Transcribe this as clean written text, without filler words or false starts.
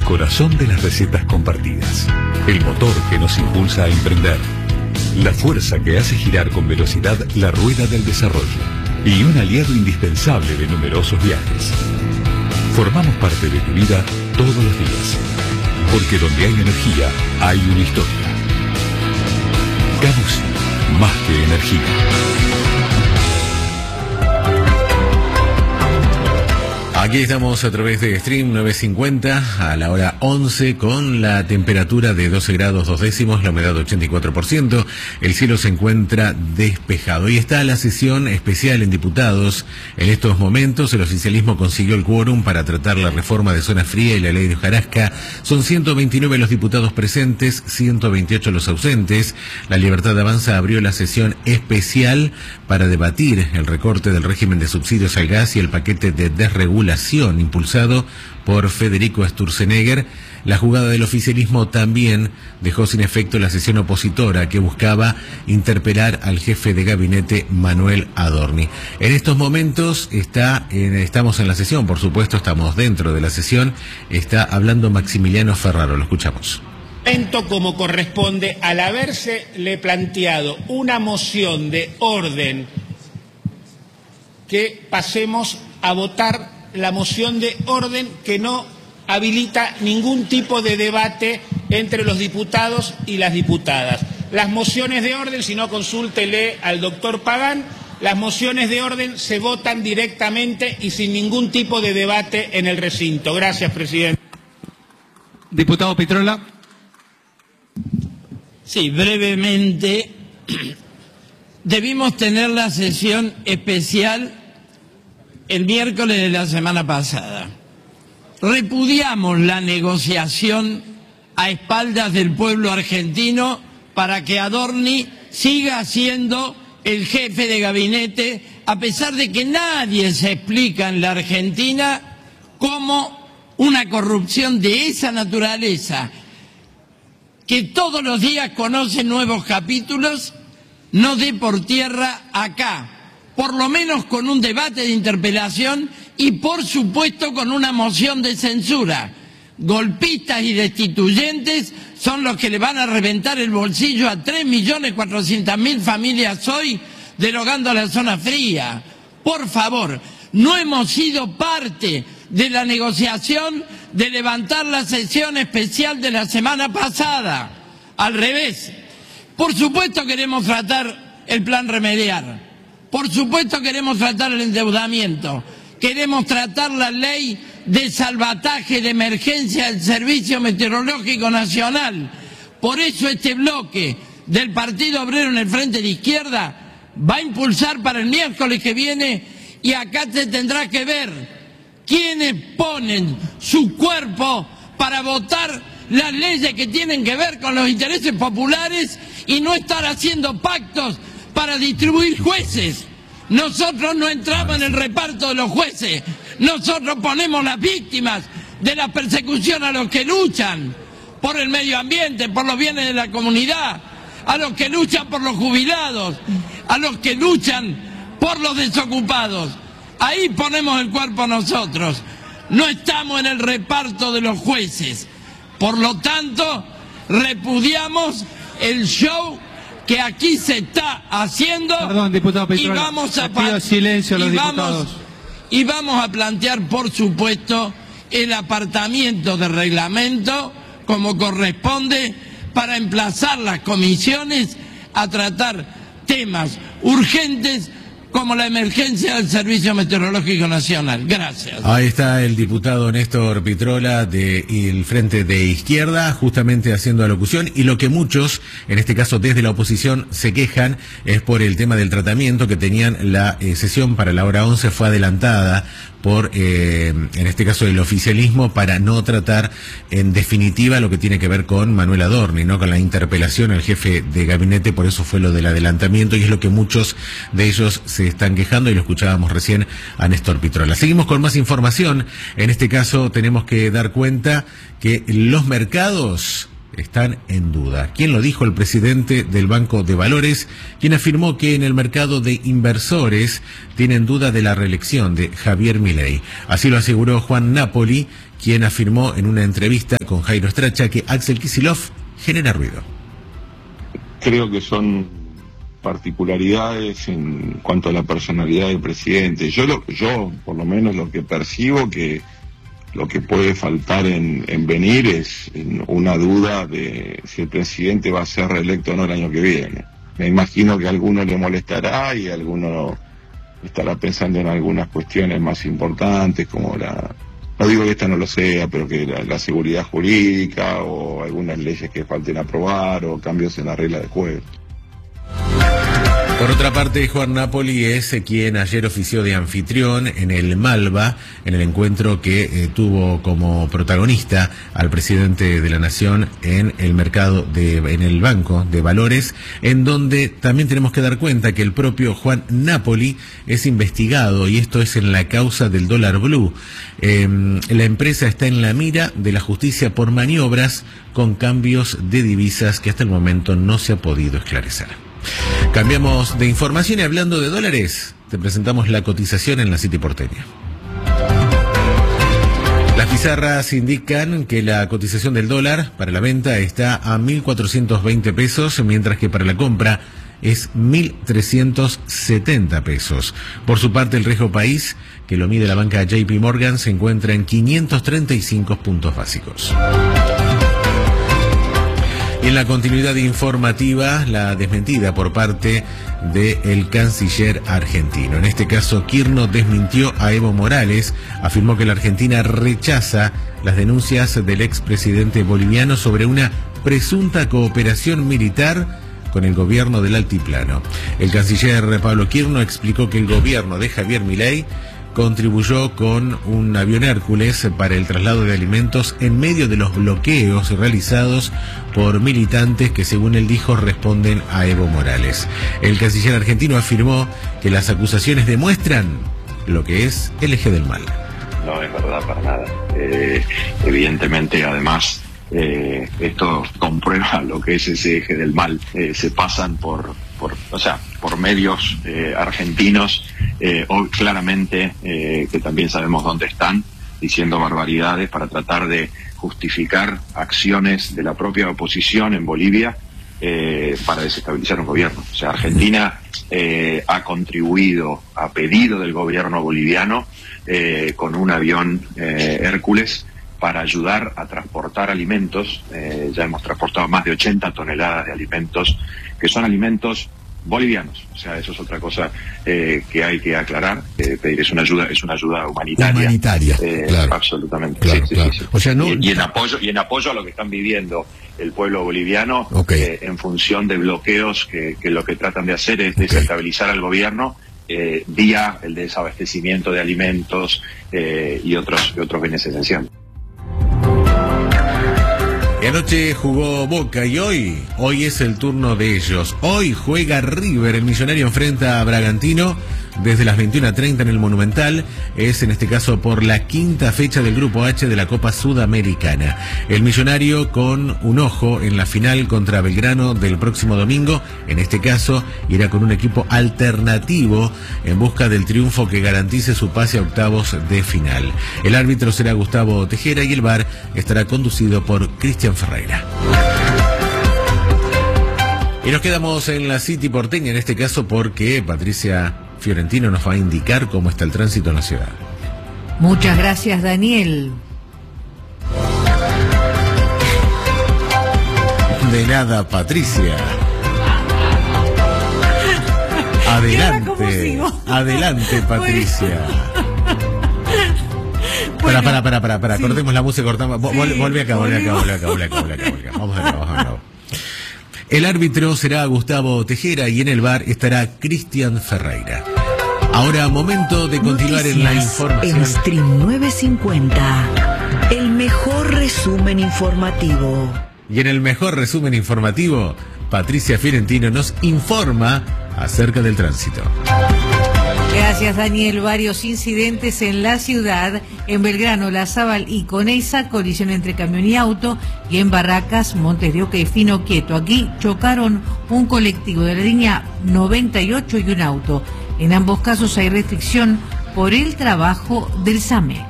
corazón de las recetas compartidas, el motor que nos impulsa a emprender, la fuerza que hace girar con velocidad la rueda del desarrollo y un aliado indispensable de numerosos viajes. Formamos parte de tu vida todos los días, porque donde hay energía hay una historia. Camusi, más que energía. Aquí estamos a través de Stream 950 a la hora 11 con la temperatura de 12 grados 2 décimos, la humedad 84%, el cielo se encuentra despejado y está la sesión especial en diputados. En estos momentos el oficialismo consiguió el quórum para tratar la reforma de zona fría y la ley de hojarasca. Son 129 los diputados presentes, 128 los ausentes. La Libertad Avanza abrió la sesión especial para debatir el recorte del régimen de subsidios al gas y el paquete de desregulación impulsado por Federico Sturzenegger. La jugada del oficialismo también dejó sin efecto la sesión opositora que buscaba interpelar al jefe de gabinete Manuel Adorni. En estos momentos estamos en la sesión, por supuesto, estamos dentro de la sesión, está hablando Maximiliano Ferraro, lo escuchamos. Como corresponde, al habérsele planteado una moción de orden, que pasemos a votar la moción de orden que no habilita ningún tipo de debate entre los diputados y las diputadas. Las mociones de orden, si no, consúltele al doctor Pagán, las mociones de orden se votan directamente y sin ningún tipo de debate en el recinto. Gracias, presidente. Diputado Pitrola. Sí, brevemente. Debimos tener la sesión especial el miércoles de la semana pasada. Repudiamos la negociación a espaldas del pueblo argentino para que Adorni siga siendo el jefe de gabinete, a pesar de que nadie se explica en la Argentina cómo una corrupción de esa naturaleza, que todos los días conoce nuevos capítulos, no dé por tierra acá, por lo menos con un debate de interpelación y por supuesto con una moción de censura. Golpistas y destituyentes son los que le van a reventar el bolsillo a 3.400.000 familias hoy, derogando la zona fría. Por favor, no hemos sido parte de la negociación de levantar la sesión especial de la semana pasada. Al revés. Por supuesto queremos tratar el plan remediar. Por supuesto queremos tratar el endeudamiento, queremos tratar la ley de salvataje de emergencia del Servicio Meteorológico Nacional. Por eso este bloque del Partido Obrero en el Frente de Izquierda va a impulsar para el miércoles que viene, y acá se tendrá que ver quiénes ponen su cuerpo para votar las leyes que tienen que ver con los intereses populares y no estar haciendo pactos para distribuir jueces. Nosotros no entramos en el reparto de los jueces, nosotros ponemos las víctimas de la persecución a los que luchan por el medio ambiente, por los bienes de la comunidad, a los que luchan por los jubilados, a los que luchan por los desocupados. Ahí ponemos el cuerpo nosotros, no estamos en el reparto de los jueces. Por lo tanto, repudiamos el show que aquí se está haciendo. Perdón, diputado Pitrola, y vamos a pido silencio a los diputados. Y vamos a plantear, por supuesto, el apartamiento de reglamento como corresponde para emplazar las comisiones a tratar temas urgentes como la emergencia del Servicio Meteorológico Nacional. Gracias. Ahí está el diputado Néstor Pitrola del Frente de Izquierda, justamente haciendo alocución, y lo que muchos, en este caso desde la oposición, se quejan es por el tema del tratamiento que tenían. La sesión para la hora 11 fue adelantada por, en este caso, el oficialismo, para no tratar en definitiva lo que tiene que ver con Manuel Adorni, ¿no? Con la interpelación al jefe de gabinete. Por eso fue lo del adelantamiento, y es lo que muchos de ellos se están quejando, y lo escuchábamos recién a Néstor Pitrola. Seguimos con más información. En este caso tenemos que dar cuenta que los mercados están en duda. ¿Quién lo dijo? El presidente del Banco de Valores, quien afirmó que en el mercado de inversores tienen duda de la reelección de Javier Milei. Así lo aseguró Juan Napoli, quien afirmó en una entrevista con Jairo Stracha que Axel Kicillof genera ruido. Creo que son particularidades en cuanto a la personalidad del presidente. Yo por lo menos lo que percibo, que lo que puede faltar en venir es una duda de si el presidente va a ser reelecto o no el año que viene. Me imagino que a alguno le molestará y a alguno estará pensando en algunas cuestiones más importantes, como no digo que esta no lo sea, pero que la seguridad jurídica o algunas leyes que falten aprobar o cambios en la regla de juego. Por otra parte, Juan Napoli es quien ayer ofició de anfitrión en el Malva, en el encuentro que tuvo como protagonista al presidente de la Nación en el Banco de Valores, en donde también tenemos que dar cuenta que el propio Juan Napoli es investigado, y esto es en la causa del dólar blue. La empresa está en la mira de la justicia por maniobras con cambios de divisas que hasta el momento no se ha podido esclarecer. Cambiamos de información y hablando de dólares, te presentamos la cotización en la City porteña. Las pizarras indican que la cotización del dólar para la venta está a 1.420 pesos, mientras que para la compra es 1.370 pesos. Por su parte, el riesgo país, que lo mide la banca JP Morgan, se encuentra en 535 puntos básicos. Y en la continuidad informativa, la desmentida por parte del canciller argentino. En este caso, Kirchner desmintió a Evo Morales, afirmó que la Argentina rechaza las denuncias del expresidente boliviano sobre una presunta cooperación militar con el gobierno del Altiplano. El canciller Pablo Kirchner explicó que el gobierno de Javier Milei contribuyó con un avión Hércules para el traslado de alimentos en medio de los bloqueos realizados por militantes que, según él dijo, responden a Evo Morales. El canciller argentino afirmó que las acusaciones demuestran lo que es el eje del mal. No es verdad para nada. Evidentemente, además, esto comprueba lo que es ese eje del mal. Se pasan por medios argentinos, hoy claramente que también sabemos dónde están, diciendo barbaridades para tratar de justificar acciones de la propia oposición en Bolivia para desestabilizar un gobierno. O sea, Argentina ha contribuido a pedido del gobierno boliviano con un avión Hércules para ayudar a transportar alimentos. Ya hemos transportado más de 80 toneladas de alimentos, que son alimentos bolivianos. O sea, eso es otra cosa que hay que aclarar. Pedir es una ayuda humanitaria. Claro. Absolutamente. Claro, sí, claro. Sí. O sea, y en apoyo a lo que están viviendo el pueblo boliviano, en función de bloqueos que lo que tratan de hacer es desestabilizar al gobierno vía el desabastecimiento de alimentos y otros bienes esenciales. Y anoche jugó Boca y hoy es el turno de ellos. Hoy juega River, el Millonario enfrenta a Bragantino desde las 21:30 en el Monumental. Es en este caso por la quinta fecha del Grupo H de la Copa Sudamericana. El Millonario con un ojo en la final contra Belgrano del próximo domingo. En este caso irá con un equipo alternativo en busca del triunfo que garantice su pase a octavos de final. El árbitro será Gustavo Tejera y el VAR estará conducido por Cristian Ferreira. Y nos quedamos en la City porteña en este caso porque Patricia Fiorentino nos va a indicar cómo está el tránsito en la ciudad. Muchas gracias, Daniel. De nada, Patricia. Adelante, Patricia. Bueno. Para, sí. Cortemos la música, cortamos. Sí, volve acá. Vamos de nuevo. El árbitro será Gustavo Tejera y en el VAR estará Cristian Ferreira. Ahora, momento de continuar en la información. En Stream 950, el mejor resumen informativo. Y en el mejor resumen informativo, Patricia Fiorentino nos informa acerca del tránsito. Gracias, Daniel. Varios incidentes en la ciudad. En Belgrano, Larzábal y Conesa, colisión entre camión y auto. Y en Barracas, Montes de Oca y Fino Quieto. Aquí chocaron un colectivo de la línea 98 y un auto. En ambos casos hay restricción por el trabajo del SAME.